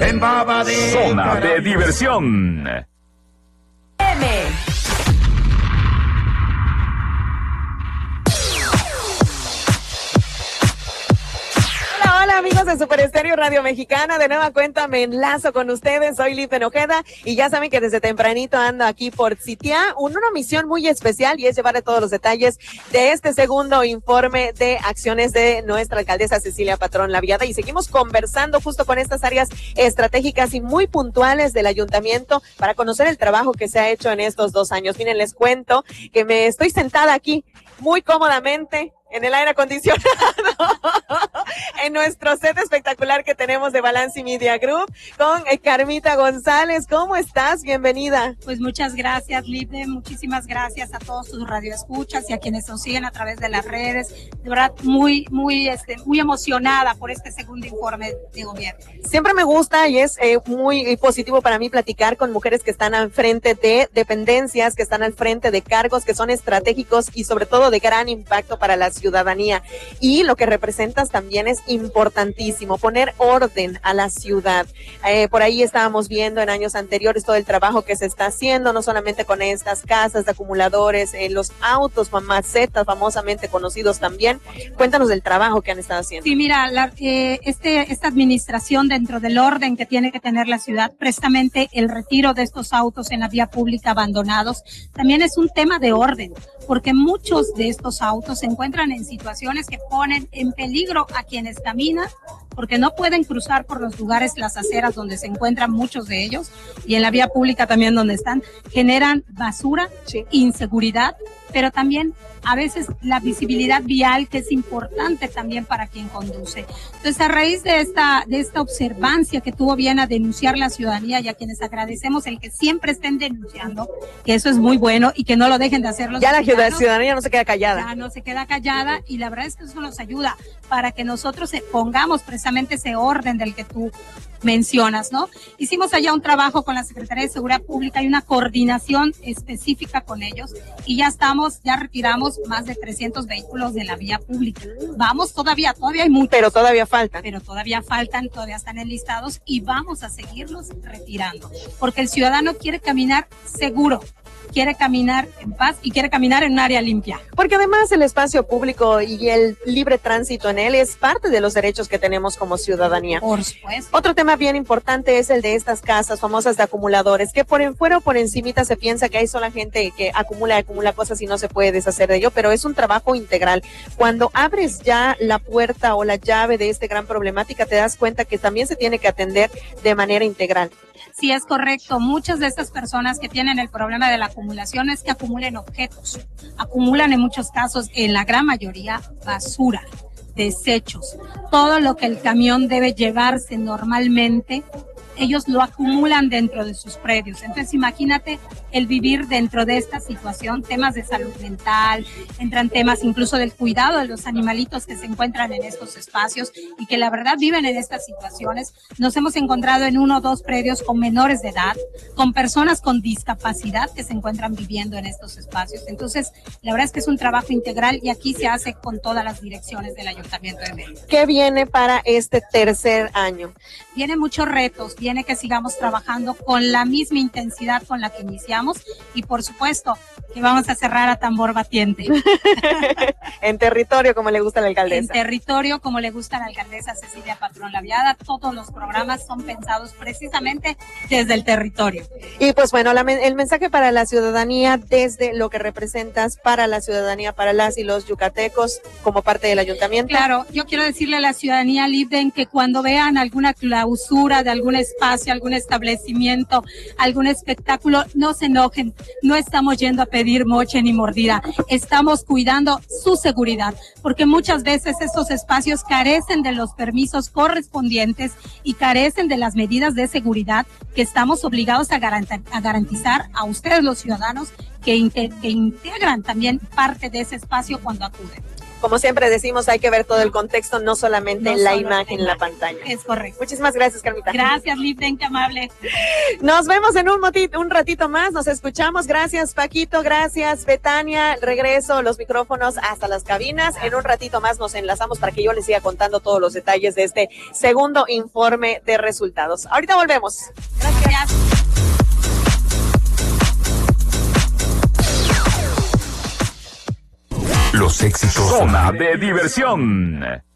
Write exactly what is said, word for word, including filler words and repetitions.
en baba de Zona de diversión. M. Hola, hola amigos de Super Estéreo Radio Mexicana, de nueva cuenta me enlazo con ustedes, soy Liv Ojeda y ya saben que desde tempranito ando aquí por Sitiá, una misión muy especial y es llevarle todos los detalles de este segundo informe de acciones de nuestra alcaldesa Cecilia Patrón Laviada y seguimos conversando justo con estas áreas estratégicas y muy puntuales del ayuntamiento para conocer el trabajo que se ha hecho en estos dos años. Miren, les cuento que me estoy sentada aquí muy cómodamente en el aire acondicionado, en nuestro set espectacular que tenemos de Balance Media Group, con eh, Carmita González. ¿Cómo estás? Bienvenida. Pues muchas gracias, Libre, muchísimas gracias a todos sus radioescuchas y a quienes nos siguen a través de las redes. De verdad, muy, muy, este, muy emocionada por este segundo informe de gobierno. Siempre me gusta y es eh, muy positivo para mí platicar con mujeres que están al frente de dependencias, que están al frente de cargos que son estratégicos y sobre todo de gran impacto para las ciudadanía, y lo que representas también es importantísimo, poner orden a la ciudad. Eh, por ahí estábamos viendo en años anteriores todo el trabajo que se está haciendo, no solamente con estas casas de acumuladores, eh, los autos, macetas famosamente conocidos también. Cuéntanos del trabajo que han estado haciendo. Sí, mira, la, eh, este, esta administración dentro del orden que tiene que tener la ciudad, precisamente el retiro de estos autos en la vía pública abandonados, también es un tema de orden, porque muchos de estos autos se encuentran en situaciones que ponen en peligro a quienes caminan, porque no pueden cruzar por los lugares, las aceras donde se encuentran muchos de ellos, y en la vía pública también donde están, generan basura, sí, inseguridad, pero también a veces la visibilidad vial, que es importante también para quien conduce. Entonces, a raíz de esta, de esta observancia que tuvo bien a denunciar la ciudadanía, y a quienes agradecemos el que siempre estén denunciando, que eso es muy bueno y que no lo dejen de hacer los Ya la ciudadanía no se queda callada. Ya no se queda callada, y la verdad es que eso nos ayuda para que nosotros pongamos precisamente ese orden del que tú mencionas, ¿no? Hicimos allá un trabajo con la Secretaría de Seguridad Pública y una coordinación específica con ellos, y ya estamos, ya retiramos más de trescientos vehículos de la vía pública. Vamos todavía, todavía hay muchos. Pero todavía faltan. Pero todavía faltan, todavía están enlistados y vamos a seguirlos retirando, porque el ciudadano quiere caminar seguro, quiere caminar en paz y quiere caminar en un área limpia. Porque además el espacio público y el libre tránsito en él es parte de los derechos que tenemos como ciudadanía. Por supuesto. Otro tema bien importante es el de estas casas famosas de acumuladores, que por en fuera o por encimita se piensa que hay sola gente que acumula y acumula cosas y no se puede deshacer de ello, pero es un trabajo integral. Cuando abres ya la puerta o la llave de esta gran problemática, te das cuenta que también se tiene que atender de manera integral. Sí, es correcto. Muchas de estas personas que tienen el problema de la acumulación es que acumulen objetos. Acumulan en muchos casos, en la gran mayoría, basura, desechos. Todo lo que el camión debe llevarse normalmente, ellos lo acumulan dentro de sus predios. Entonces, imagínate el vivir dentro de esta situación, temas de salud mental, entran temas incluso del cuidado de los animalitos que se encuentran en estos espacios y que la verdad viven en estas situaciones. Nos hemos encontrado en uno o dos predios con menores de edad, con personas con discapacidad que se encuentran viviendo en estos espacios. Entonces, la verdad es que es un trabajo integral y aquí se hace con todas las direcciones del Ayuntamiento de Mérida. ¿Qué viene para este tercer año? Vienen muchos retos, viene que sigamos trabajando con la misma intensidad con la que iniciamos y por supuesto que vamos a cerrar a tambor batiente. En territorio, como le gusta a la alcaldesa. En territorio, como le gusta a la alcaldesa Cecilia Patrón Laviada. Todos los programas son pensados precisamente desde el territorio. Y pues bueno, la, el mensaje para la ciudadanía desde lo que representas para la ciudadanía, para las y los yucatecos como parte del ayuntamiento. Claro, yo quiero decirle a la ciudadanía, Libden, que cuando vean alguna clausura de algún espacio, algún establecimiento, algún espectáculo, no se enojen, no estamos yendo a pedir moche ni mordida, estamos cuidando su seguridad, porque muchas veces estos espacios carecen de los permisos correspondientes y carecen de las medidas de seguridad que estamos obligados a, garant- a garantizar a ustedes los ciudadanos que, inte- que integran también parte de ese espacio cuando acuden. como siempre decimos, hay que ver todo el contexto, no solamente No la solo imagen en la la pantalla. Es correcto. Muchísimas gracias, Carmita. Gracias, Lipten, qué amable. Nos vemos en un, motito, un ratito más, nos escuchamos. Gracias, Paquito, gracias, Betania. Regreso los micrófonos hasta las cabinas. En un ratito más nos enlazamos para que yo les siga contando todos los detalles de este segundo informe de resultados. Ahorita volvemos. Gracias. Gracias. Los éxitos. Zona de diversión.